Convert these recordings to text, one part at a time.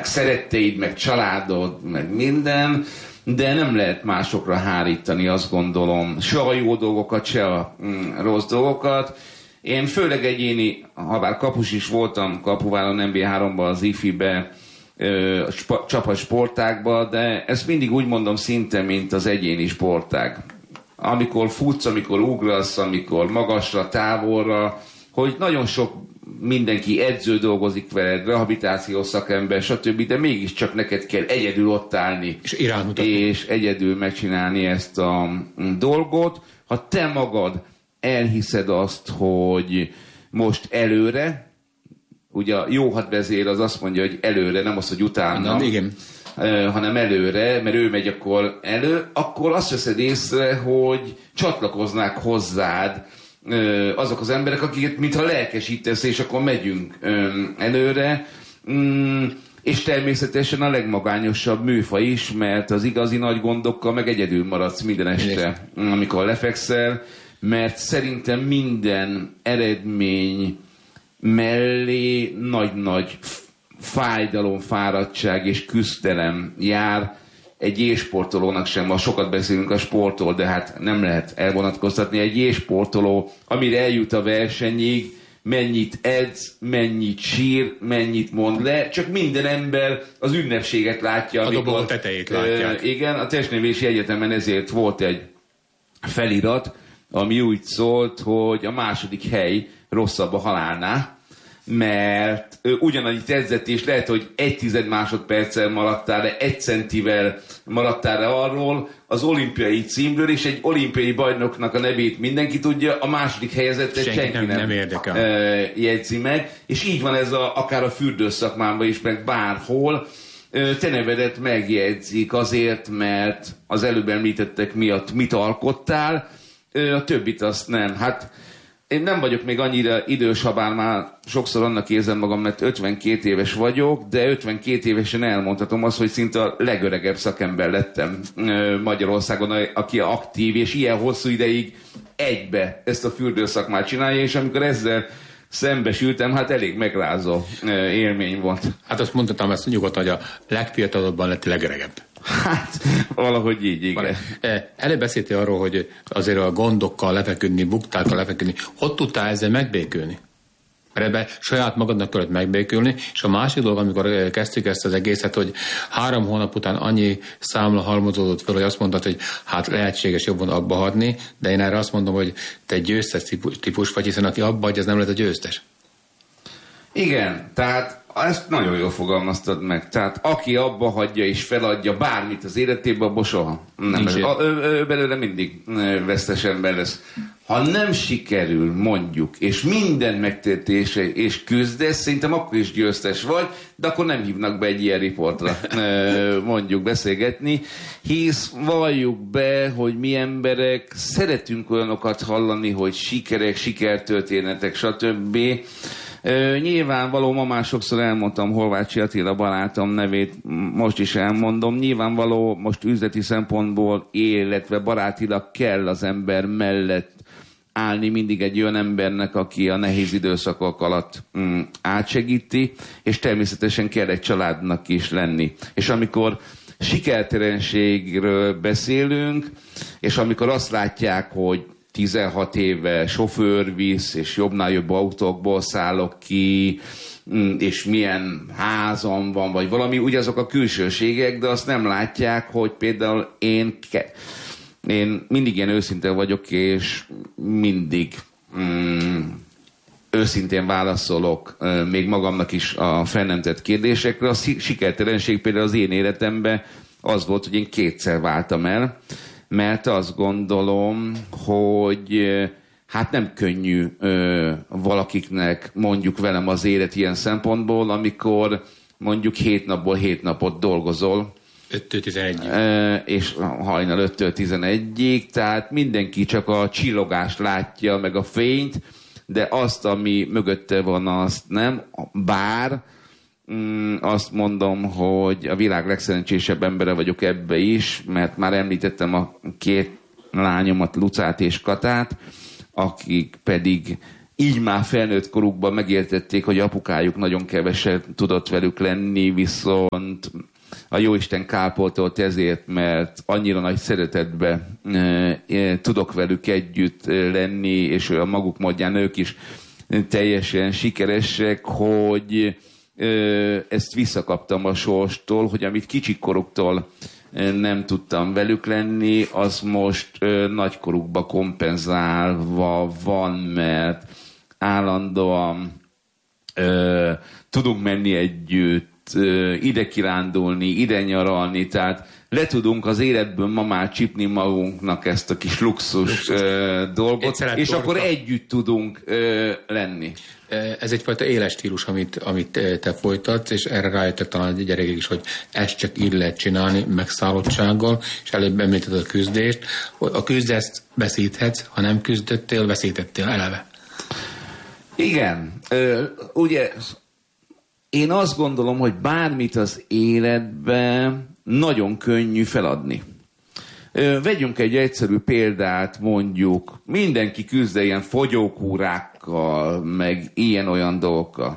meg szeretteid, meg családod, meg minden, de nem lehet másokra hárítani, azt gondolom, se a jó dolgokat, se a rossz dolgokat. Én főleg egyéni, habár kapus is voltam Kapuválon NB3-ban, az IFI-be, csapat sportágba, de ezt mindig úgy mondom szinte, mint az egyéni sportág. Amikor futsz, amikor ugrasz, amikor magasra, távolra, hogy nagyon sok mindenki edző dolgozik veled, rehabilitációs szakember, stb., de mégiscsak neked kell egyedül ott állni, és egyedül megcsinálni ezt a dolgot. Ha te magad elhiszed azt, hogy most előre, ugye a jó hadvezér az azt mondja, hogy előre, nem az, hogy utána, hanem előre, mert ő megy akkor elő, akkor azt veszed észre, hogy csatlakoznák hozzád azok az emberek, akiket mintha lelkesítesz, és akkor megyünk előre. És természetesen a legmagányosabb műfaj is, mert az igazi nagy gondokkal meg egyedül maradsz minden este, amikor lefekszel, mert szerintem minden eredmény mellé nagy-nagy fájdalom, fáradtság és küzdelem jár. Egy jégsportolónak sem, ma sokat beszélünk a sportról, de hát nem lehet elvonatkoztatni. Egy jégsportoló, amire eljut a versenyig, mennyit edz, mennyit sír, mennyit mond le, csak minden ember az ünnepséget látja. A dobogó tetejét látják. Igen, a Testnevelési Egyetemen ezért volt egy felirat, ami úgy szólt, hogy a második hely rosszabb a halálnál, mert ugyanannyit edzett, és lehet, hogy 1/10 másodperccel maradtál le, 1 centivel maradtál le arról az olimpiai címről, és egy olimpiai bajnoknak a nevét mindenki tudja, a második helyezettet senki nem jegyzi meg, és így van ez akár a fürdőszakmában is, meg bárhol, te nevedet megjegyzik azért, mert az előbb említettek miatt mit alkottál, a többit azt nem. Hát én nem vagyok még annyira idős, ha bár már sokszor annak érzem magam, mert 52 éves vagyok, de 52 évesen elmondhatom azt, hogy szinte a legöregebb szakember lettem Magyarországon, aki aktív, és ilyen hosszú ideig egybe ezt a fürdőszakmát csinálja, és amikor ezzel szembesültem, hát elég megrázó élmény volt. Hát azt mondhatom ezt nyugodtan, hogy a legfiatalabban lett legöregebb. Hát, valahogy így, igen. Előbb beszéltél arról, hogy azért a gondokkal lefeküdni, buktákkal lefeküdni. Hogy tudtál ezzel megbékülni? Mert ebben saját magadnak kellett megbékülni, és a másik dolog, amikor kezdtük ezt az egészet, hogy 3 hónap után annyi számla halmozódott fel, hogy azt mondtad, hogy hát lehetséges jobban abba hagyni, de én erre azt mondom, hogy te egy győztes típus vagy, hiszen aki abba hagy, az nem lett a győztes. Igen, tehát ezt nagyon jól fogalmaztad meg. Tehát aki abba hagyja és feladja bármit az életében, abban soha nem lesz. Ő belőle mindig vesztes ember lesz. Ha nem sikerül, mondjuk, és minden megtértése és küzdesz, szerintem akkor is győztes vagy, de akkor nem hívnak be egy ilyen riportra mondjuk beszélgetni, hisz valljuk be, hogy mi emberek szeretünk olyanokat hallani, hogy sikerek, sikertörténetek, stb. Nyilvánvaló, ma már sokszor elmondtam Horváthsi Attila barátom nevét, most is elmondom, nyilvánvaló most üzleti szempontból, illetve barátilag kell az ember mellett állni mindig egy olyan embernek, aki a nehéz időszakok alatt átsegíti, és természetesen kell egy családnak is lenni. És amikor sikertelenségről beszélünk, és amikor azt látják, hogy 16 éve sofőr visz, és jobbnál jobb autókból szállok ki, és milyen házam van, vagy valami, ugye azok a külsőségek, de azt nem látják, hogy például én mindig ilyen őszinte vagyok, és mindig őszintén válaszolok még magamnak is a fel nem tett kérdésekre. A sikertelenség például az én életemben az volt, hogy én 2-szer váltam el, mert azt gondolom, hogy hát nem könnyű valakiknek mondjuk velem az élet ilyen szempontból, amikor mondjuk 7 napból 7 napot dolgozol. 5-től 11-ig. És hajnal 5-től 11-ig, tehát mindenki csak a csillogást látja, meg a fényt, de azt, ami mögötte van, azt nem. Bár azt mondom, hogy a világ legszerencsésebb embere vagyok ebbe is, mert már említettem a 2 lányomat, Lucát és Katát, akik pedig így már felnőtt korukban megértették, hogy apukájuk nagyon keveset tudott velük lenni, viszont a Jóisten kárpótolt ezért, mert annyira nagy szeretetbe tudok velük együtt lenni, és a maguk módján ők is teljesen sikeresek, hogy ezt visszakaptam a sorstól, hogy amit kicsikoruktól nem tudtam velük lenni, az most nagykorukba kompenzálva van, mert állandóan tudunk menni együtt, ide kirándulni, ide nyaralni, tehát le tudunk az életből ma már csipni magunknak ezt a kis luxus dolgot, és akkor együtt tudunk lenni. Ez egyfajta éles stílus, amit te folytatsz, és erre rájöttek talán egy gyerekek is, hogy ezt csak így lehet csinálni, megszállottsággal, és előbb említetted a küzdést. A küzdést veszíthetsz, ha nem küzdöttél, veszítettél eleve. Igen. Ugye én azt gondolom, hogy bármit az életben nagyon könnyű feladni. Vegyünk egy egyszerű példát, mondjuk mindenki küzd ilyen fogyókúrákkal, meg ilyen-olyan dolgokkal.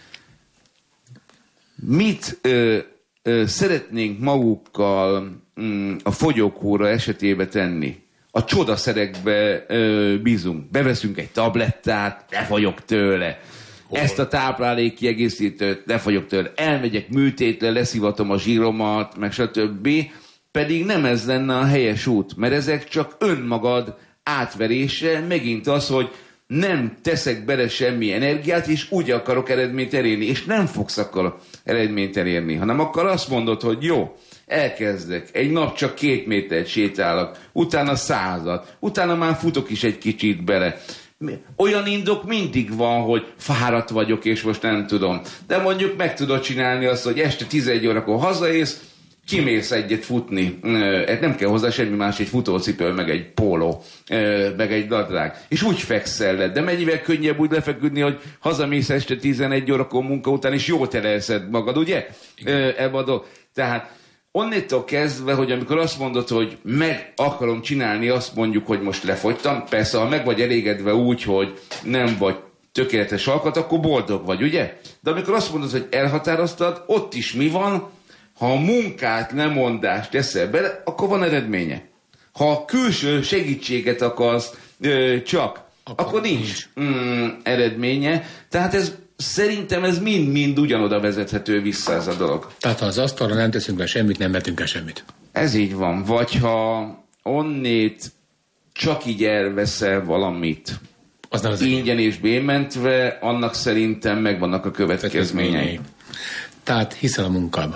Mit szeretnénk magukkal a fogyókúra esetében tenni? A csodaszerekbe bízunk. Beveszünk egy tablettát, lefogyok tőle. Ezt a táplálékkiegészítőt lefogyok tőle. Elmegyek műtétre, leszivatom a zsíromat, meg stb. Pedig nem ez lenne a helyes út, mert ezek csak önmagad átverése, megint az, hogy nem teszek bele semmi energiát, és úgy akarok eredményt elérni, és nem fogsz akkor eredményt elérni, hanem akkor azt mondod, hogy jó, elkezdek, egy nap csak 2 métert sétálok, utána 100-at, utána már futok is egy kicsit bele. Olyan indok mindig van, hogy fáradt vagyok, és most nem tudom. De mondjuk meg tudod csinálni azt, hogy este 11 órakor hazaész, kimész egyet futni, nem kell hozzá semmi más, egy futócipő, meg egy póló, meg egy nadrág, és úgy fekszel le. De mennyivel könnyebb úgy lefeküdni, hogy hazamész este 11 órakor munka után, és jól telelszed magad, ugye? Tehát onnétól kezdve, hogy amikor azt mondod, hogy meg akarom csinálni, azt mondjuk, hogy most lefogytam, persze, ha meg vagy elégedve úgy, hogy nem vagy tökéletes alkat, akkor boldog vagy, ugye? De amikor azt mondod, hogy elhatároztad, ott is mi van? Ha a munkát, lemondást teszel bele, akkor van eredménye. Ha a külső segítséget akarsz csak, akkor nincs eredménye. Tehát szerintem ez mind-mind ugyanoda vezethető vissza ez a dolog. Tehát ha az asztalra nem teszünk le semmit, nem vetünk el semmit. Ez így van. Vagy ha onnét csak így elveszel valamit, az nem az ingyen és bémentve, annak szerintem megvannak a következményei. Tehát hiszel a munkába.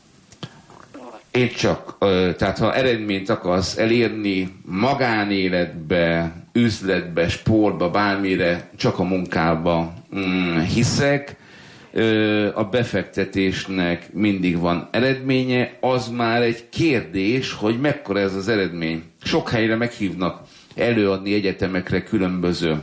Én csak, tehát ha eredményt akarsz elérni magánéletbe, üzletbe, sportba, bármire, csak a munkába hiszek, a befektetésnek mindig van eredménye, az már egy kérdés, hogy mekkora ez az eredmény. Sok helyre meghívnak előadni egyetemekre különböző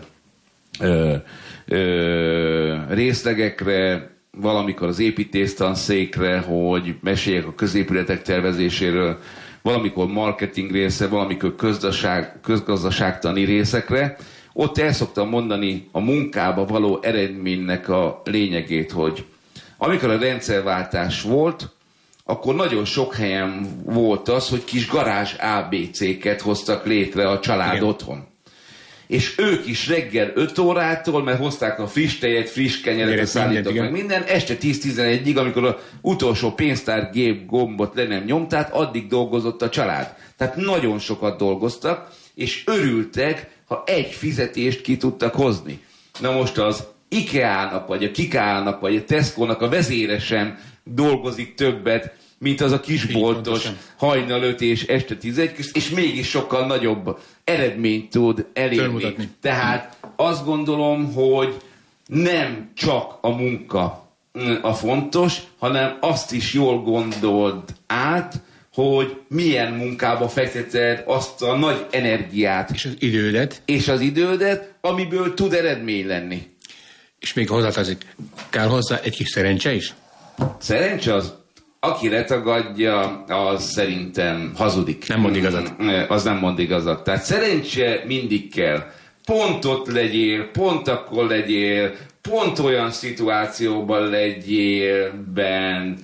részlegekre, valamikor az építésztanszékre, hogy meséljek a középületek tervezéséről, valamikor marketing része, valamikor közgazdaságtani részekre. Ott el szoktam mondani a munkába való eredménynek a lényegét, hogy amikor a rendszerváltás volt, akkor nagyon sok helyen volt az, hogy kis garázs ABC-ket hoztak létre a család otthon. És ők is reggel 5 órától, mert hozták a friss tejet, friss kenyeret, szállítok meg minden, este 10-11-ig, amikor az utolsó pénztárgép gombot le nem nyomták, addig dolgozott a család. Tehát nagyon sokat dolgoztak, és örültek, ha egy fizetést ki tudtak hozni. Na most az IKEA-nak, vagy a Kika-nak, vagy a Tesco-nak a vezére sem dolgozik többet, mint az a kisboltos hajnal 5 és este 11 közt, és mégis sokkal nagyobb eredményt tud elérni. Tehát azt gondolom, hogy nem csak a munka a fontos, hanem azt is jól gondold át, hogy milyen munkába fekteted azt a nagy energiát. És az idődet, amiből tud eredmény lenni. És még hozzátartozik, kell hozzá egy kis szerencse is? Szerencse az, aki letagadja, az szerintem hazudik. Nem mond igazat. Az nem mond igazat. Tehát szerencse mindig kell. pont ott legyél, pont akkor legyél, pont olyan szituációban legyél benn,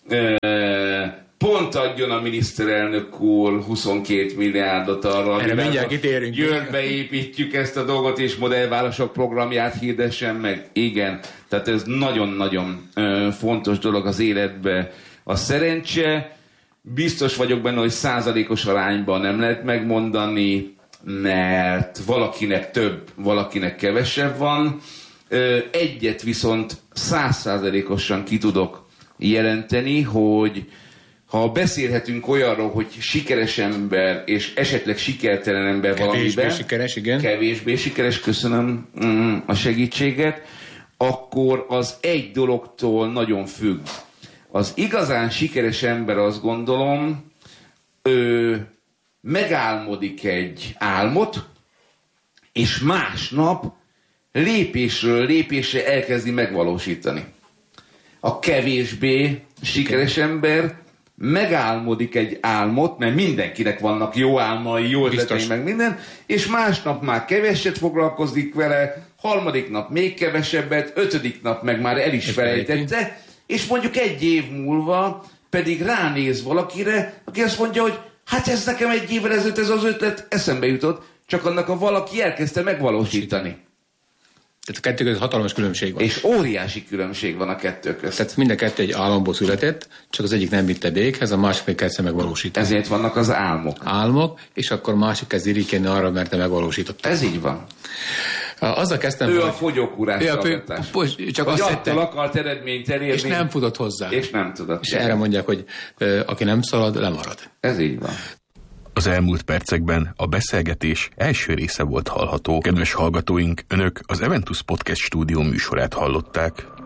pont adjon a miniszterelnök úr 22 milliárdot arra, amivel Győrbe építjük ezt a dolgot, és modellvárosok programját hirdessen meg. Igen, tehát ez nagyon-nagyon fontos dolog az életben. A szerencse, biztos vagyok benne, hogy százalékos arányban nem lehet megmondani, mert valakinek több, valakinek kevesebb van. Egyet viszont 100%-osan ki tudok jelenteni, hogy ha beszélhetünk olyanról, hogy sikeres ember és esetleg sikertelen ember valamiben, kevésbé sikeres, igen. Kevésbé sikeres, köszönöm a segítséget, akkor az egy dologtól nagyon függ. Az igazán sikeres ember, azt gondolom, megálmodik egy álmot, és másnap lépésről lépésre elkezdi megvalósítani. A kevésbé sikeres ember megálmodik egy álmot, mert mindenkinek vannak jó álmai, jó ötletei, meg minden, és másnap már keveset foglalkozik vele, harmadik nap még kevesebbet, ötödik nap meg már el is felejtette, és mondjuk egy év múlva pedig ránéz valakire, aki azt mondja, hogy hát ez nekem egy évvel ezelőtt ez az ötlet eszembe jutott, csak annak a valaki elkezdte megvalósítani. Tehát a kettő között hatalmas különbség van. És óriási különbség van a kettő között. Tehát mind a kettő egy álomból született, csak az egyik nem vitte véghez, a másik még kezdte megvalósítani. Ezért vannak az álmok. Álmok, és akkor másik kezd irigykedni arra, mert te megvalósítottad. Ez így van. Azzal kezdtem, ő a fogyókúrás szolgáltás. Csak azt attól akart eredményt elérni. És nem futott hozzá. És nem tudott. És erre mondják, hogy aki nem szalad, lemarad. Ez így van. Az elmúlt percekben a beszélgetés első része volt hallható. Kedves hallgatóink, önök az Eventus Podcast stúdió műsorát hallották.